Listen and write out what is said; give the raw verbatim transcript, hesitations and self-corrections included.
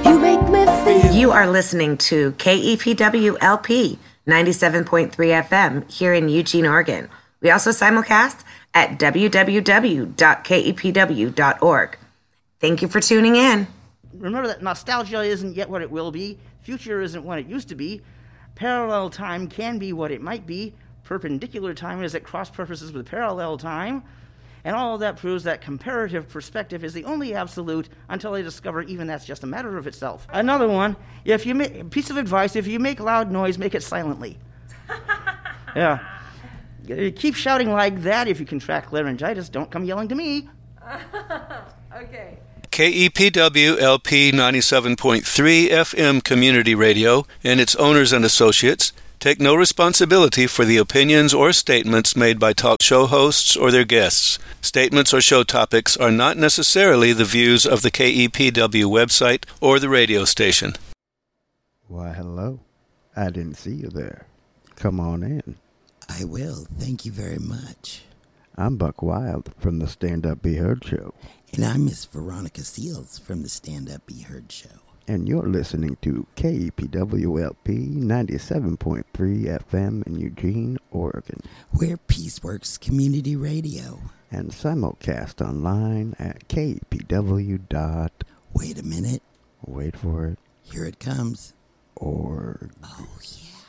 You make me feel. You are listening to K E P W L P ninety-seven point three F M here in Eugene, Oregon. We also simulcast at w w w dot k e p w dot org. Thank you for tuning in. Remember that nostalgia isn't yet what it will be. Future isn't what it used to be. Parallel time can be what it might be. Perpendicular time is at cross purposes with parallel time. And all of that proves that comparative perspective is the only absolute until they discover even that's just a matter of itself. Another one, if you make, piece of advice, if you make loud noise, make it silently. Yeah. Keep shouting like that if you contract laryngitis. Don't come yelling to me. Okay. K E P W L P ninety-seven point three F M Community Radio and its owners and associates take no responsibility for the opinions or statements made by talk show hosts or their guests. Statements or show topics are not necessarily the views of the K E P W website or the radio station. Why, hello. I didn't see you there. Come on in. I will. Thank you very much. I'm Buck Wild from the Stand Up Be Heard Show. And I'm Miss Veronica Seals from the Stand Up Be Heard Show. And you're listening to K E P W L P ninety-seven point three F M in Eugene, Oregon. We're Peaceworks Community Radio. And simulcast online at K E P W dot... Wait a minute. Wait for it. Here it comes. Org. Oh, yeah.